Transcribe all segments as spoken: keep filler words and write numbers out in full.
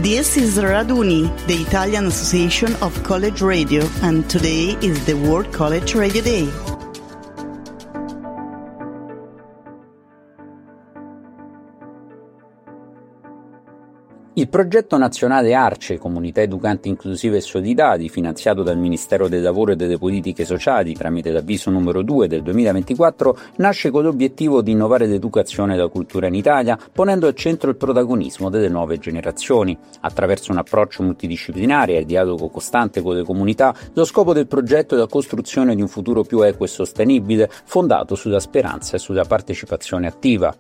This is Raduni, the Italian Association of College Radio, and today is the World College Radio Day. Il progetto nazionale ARCE, Comunità Educanti Inclusive e Solidali, finanziato dal Ministero del Lavoro e delle Politiche Sociali tramite l'avviso numero due del duemilaventiquattro, nasce con l'obiettivo di innovare l'educazione e la cultura in Italia, ponendo al centro il protagonismo delle nuove generazioni. Attraverso un approccio multidisciplinare e il dialogo costante con le comunità, lo scopo del progetto è la costruzione di un futuro più equo e sostenibile, fondato sulla speranza e sulla partecipazione attiva.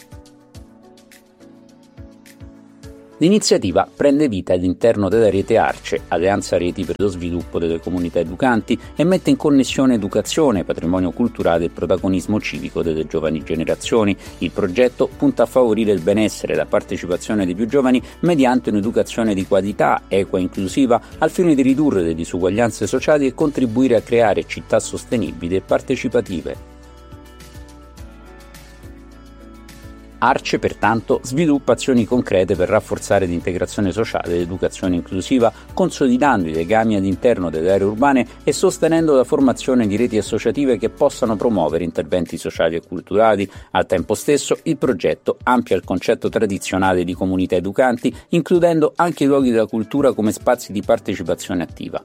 L'iniziativa prende vita all'interno della rete ARCE, Alleanza Reti per lo Sviluppo delle Comunità Educanti, e mette in connessione educazione, patrimonio culturale e protagonismo civico delle giovani generazioni. Il progetto punta a favorire il benessere e la partecipazione dei più giovani mediante un'educazione di qualità, equa e inclusiva, al fine di ridurre le disuguaglianze sociali e contribuire a creare città sostenibili e partecipative. ARCE, pertanto, sviluppa azioni concrete per rafforzare l'integrazione sociale e l'educazione inclusiva, consolidando i legami all'interno delle aree urbane e sostenendo la formazione di reti associative che possano promuovere interventi sociali e culturali. Al tempo stesso, il progetto amplia il concetto tradizionale di comunità educanti, includendo anche i luoghi della cultura come spazi di partecipazione attiva.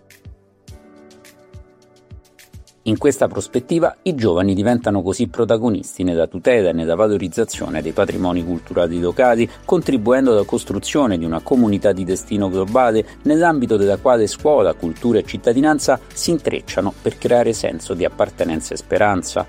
In questa prospettiva, i giovani diventano così protagonisti nella tutela e nella valorizzazione dei patrimoni culturali locali, contribuendo alla costruzione di una comunità di destino globale nell'ambito della quale scuola, cultura e cittadinanza si intrecciano per creare senso di appartenenza e speranza.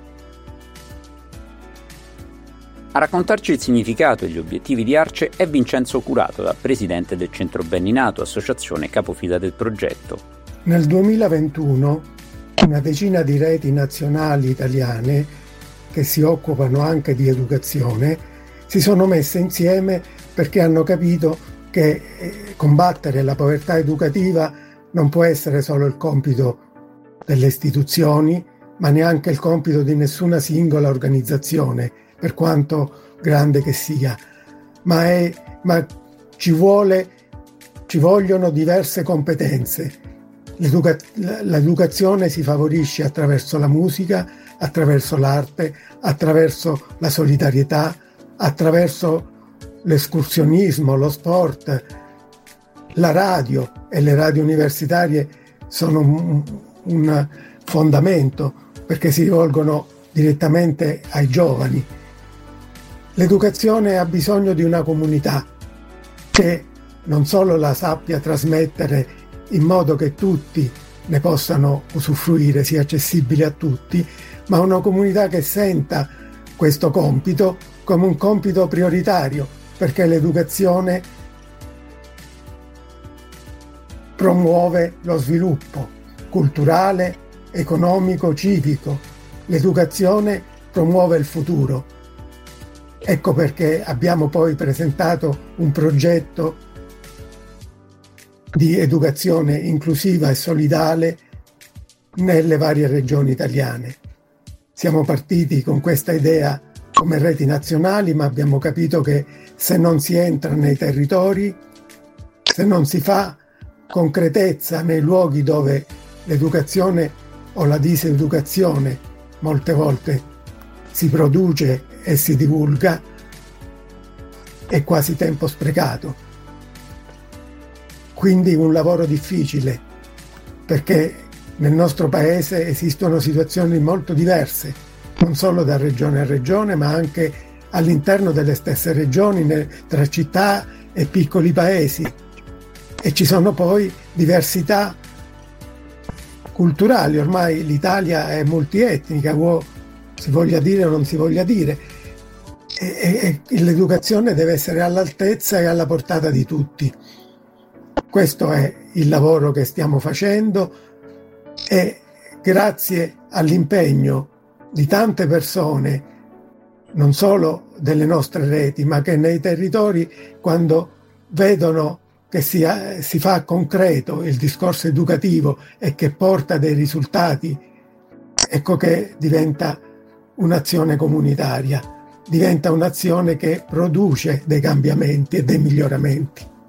A raccontarci il significato e gli obiettivi di ARCE è Vincenzo Curato, presidente del Centro Benninato, associazione capofila del progetto. Nel duemilaventuno una decina di reti nazionali italiane che si occupano anche di educazione si sono messe insieme perché hanno capito che combattere la povertà educativa non può essere solo il compito delle istituzioni, ma neanche il compito di nessuna singola organizzazione, per quanto grande che sia, ma, è, ma ci vuole, ci vogliono diverse competenze. L'educa- l'educazione si favorisce attraverso la musica, attraverso l'arte, attraverso la solidarietà, attraverso l'escursionismo, lo sport. La radio e le radio universitarie sono un, un fondamento perché si rivolgono direttamente ai giovani. L'educazione ha bisogno di una comunità che non solo la sappia trasmettere in modo che tutti ne possano usufruire, sia accessibile a tutti, ma una comunità che senta questo compito come un compito prioritario, perché l'educazione promuove lo sviluppo culturale, economico, civico. L'educazione promuove il futuro. Ecco perché abbiamo poi presentato un progetto di educazione inclusiva e solidale nelle varie regioni italiane. Siamo partiti con questa idea come reti nazionali, ma abbiamo capito che se non si entra nei territori, se non si fa concretezza nei luoghi dove l'educazione o la diseducazione molte volte si produce e si divulga, è quasi tempo sprecato. Quindi un lavoro difficile, perché nel nostro paese esistono situazioni molto diverse, non solo da regione a regione, ma anche all'interno delle stesse regioni, tra città e piccoli paesi. E ci sono poi diversità culturali, ormai l'Italia è multietnica, vuoi si voglia dire o non si voglia dire, e, e l'educazione deve essere all'altezza e alla portata di tutti. Questo è il lavoro che stiamo facendo e grazie all'impegno di tante persone, non solo delle nostre reti, ma che nei territori, quando vedono che si, si fa concreto il discorso educativo e che porta dei risultati, ecco che diventa un'azione comunitaria, diventa un'azione che produce dei cambiamenti e dei miglioramenti.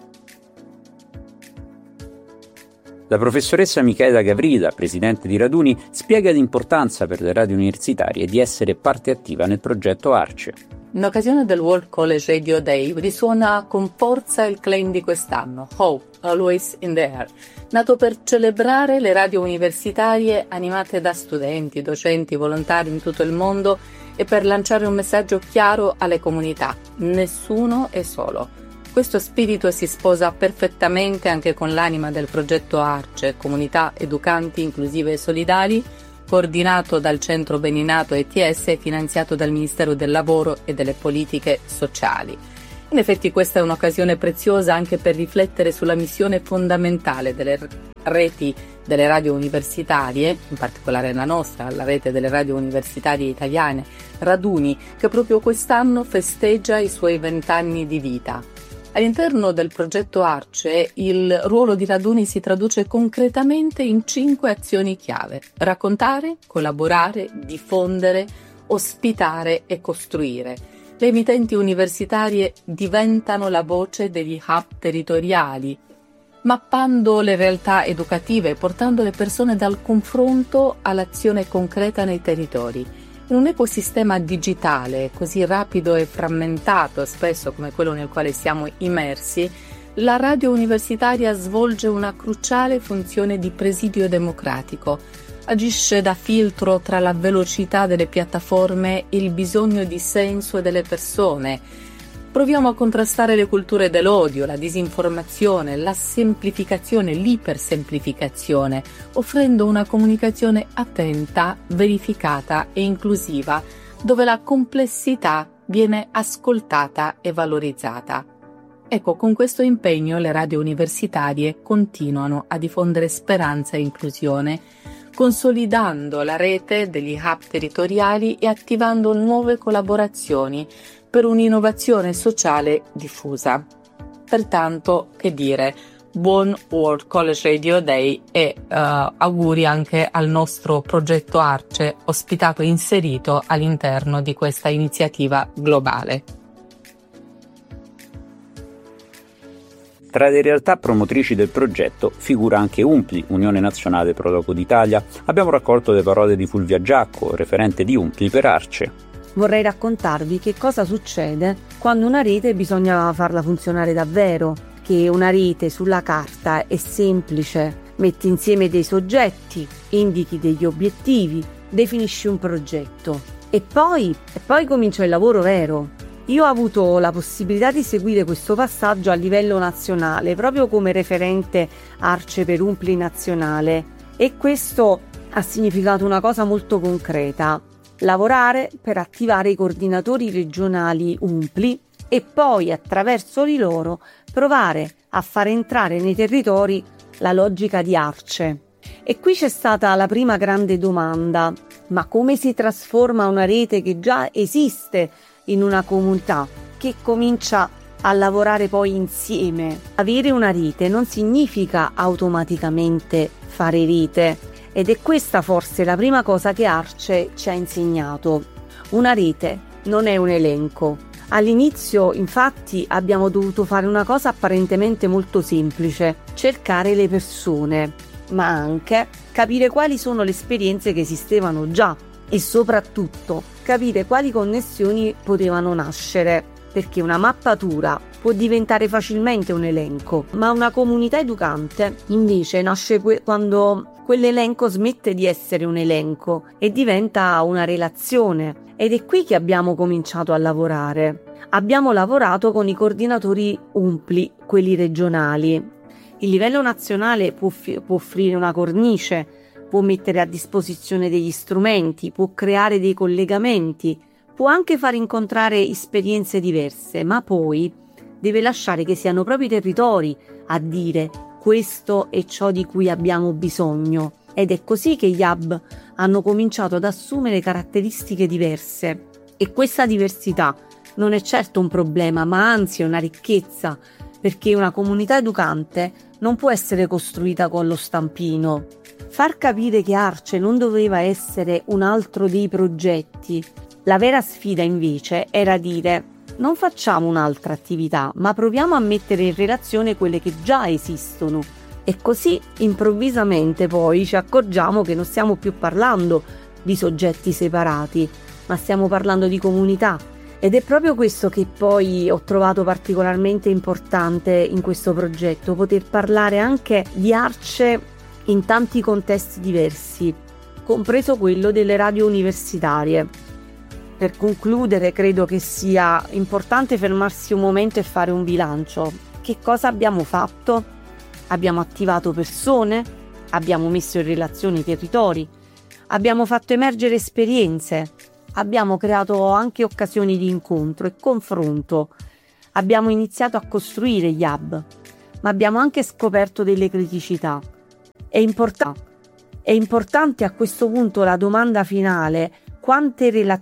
La professoressa Michaela Gavrila, presidente di Raduni, spiega l'importanza per le radio universitarie di essere parte attiva nel progetto ARCE. In occasione del World College Radio Day risuona con forza il claim di quest'anno, Hope, Always in the Air, nato per celebrare le radio universitarie animate da studenti, docenti, volontari in tutto il mondo e per lanciare un messaggio chiaro alle comunità: nessuno è solo. Questo spirito si sposa perfettamente anche con l'anima del progetto ARCE, Comunità Educanti Inclusive e Solidali, coordinato dal Centro Beninato E T S e finanziato dal Ministero del Lavoro e delle Politiche Sociali. In effetti questa è un'occasione preziosa anche per riflettere sulla missione fondamentale delle reti delle radio universitarie, in particolare la nostra, la rete delle radio universitarie italiane, Raduni, che proprio quest'anno festeggia i suoi vent'anni di vita. All'interno del progetto ARCE il ruolo di Raduni si traduce concretamente in cinque azioni chiave: raccontare, collaborare, diffondere, ospitare e costruire. Le emittenti universitarie diventano la voce degli hub territoriali, mappando le realtà educative e portando le persone dal confronto all'azione concreta nei territori. In un ecosistema digitale così rapido e frammentato, spesso come quello nel quale siamo immersi, la radio universitaria svolge una cruciale funzione di presidio democratico. Agisce da filtro tra la velocità delle piattaforme e il bisogno di senso delle persone. Proviamo a contrastare le culture dell'odio, la disinformazione, la semplificazione, l'ipersemplificazione, offrendo una comunicazione attenta, verificata e inclusiva, dove la complessità viene ascoltata e valorizzata. Ecco, con questo impegno le radio universitarie continuano a diffondere speranza e inclusione, consolidando la rete degli hub territoriali e attivando nuove collaborazioni per un'innovazione sociale diffusa. Pertanto, che dire, buon World College Radio Day e uh, auguri anche al nostro progetto ARCE, ospitato e inserito all'interno di questa iniziativa globale. Tra le realtà promotrici del progetto figura anche UNPLI, Unione Nazionale Pro Loco d'Italia. Abbiamo raccolto le parole di Fulvia Giacco, referente di UNPLI per ARCE. Vorrei raccontarvi che cosa succede quando una rete bisogna farla funzionare davvero, che una rete sulla carta è semplice, metti insieme dei soggetti, indichi degli obiettivi, definisci un progetto e poi, e poi comincia il lavoro vero. Io ho avuto la possibilità di seguire questo passaggio a livello nazionale, proprio come referente ARCE per UNPLI nazionale, e questo ha significato una cosa molto concreta: lavorare per attivare i coordinatori regionali UNPLI e poi attraverso di loro provare a far entrare nei territori la logica di ARCE. E qui c'è stata la prima grande domanda: ma come si trasforma una rete che già esiste in una comunità che comincia a lavorare poi insieme? Avere una rete non significa automaticamente fare rete. Ed è questa forse la prima cosa che ARCE ci ha insegnato. Una rete non è un elenco. All'inizio, infatti, abbiamo dovuto fare una cosa apparentemente molto semplice: cercare le persone, ma anche capire quali sono le esperienze che esistevano già e soprattutto capire quali connessioni potevano nascere, perché una mappatura può diventare facilmente un elenco, ma una comunità educante invece nasce que- quando quell'elenco smette di essere un elenco e diventa una relazione. Ed è qui che abbiamo cominciato a lavorare. Abbiamo lavorato con i coordinatori UNPLI, quelli regionali. Il livello nazionale può, f- può offrire una cornice, può mettere a disposizione degli strumenti, può creare dei collegamenti, può anche far incontrare esperienze diverse, ma poi deve lasciare che siano proprio i territori a dire: questo è ciò di cui abbiamo bisogno. Ed è così che gli hub hanno cominciato ad assumere caratteristiche diverse. E questa diversità non è certo un problema, ma anzi è una ricchezza, perché una comunità educante non può essere costruita con lo stampino. Far capire che ARCE non doveva essere un altro dei progetti. La vera sfida invece era dire: non facciamo un'altra attività, ma proviamo a mettere in relazione quelle che già esistono E così improvvisamente poi ci accorgiamo che non stiamo più parlando di soggetti separati, ma stiamo parlando di comunità. Ed è proprio questo che poi ho trovato particolarmente importante in questo progetto, poter parlare anche di Arce in tanti contesti diversi, compreso quello delle radio universitarie. Per concludere, credo che sia importante fermarsi un momento e fare un bilancio. Che cosa abbiamo fatto? Abbiamo attivato persone, abbiamo messo in relazione i territori, abbiamo fatto emergere esperienze, abbiamo creato anche occasioni di incontro e confronto, abbiamo iniziato a costruire gli hub, ma abbiamo anche scoperto delle criticità. È, import- è importante a questo punto la domanda finale: quante relazioni